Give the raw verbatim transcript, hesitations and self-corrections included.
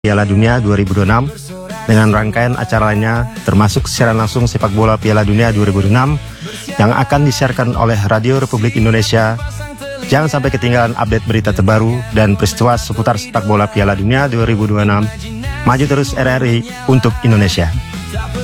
Piala Dunia dua ribu dua puluh enam dengan rangkaian acara lainnya termasuk siaran langsung sepak bola Piala Dunia dua ribu dua puluh enam yang akan disiarkan oleh Radio Republik Indonesia. Jangan sampai ketinggalan update berita terbaru dan peristiwa seputar sepak bola Piala Dunia dua ribu dua puluh enam. Maju terus R R I untuk Indonesia.